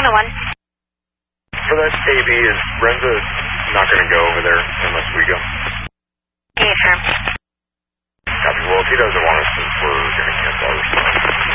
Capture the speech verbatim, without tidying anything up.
oh one. For that A B, is Renza not going to go over there unless we go? Yeah, firm. Copy. Well, if he doesn't want us, then we're going to cancel our response.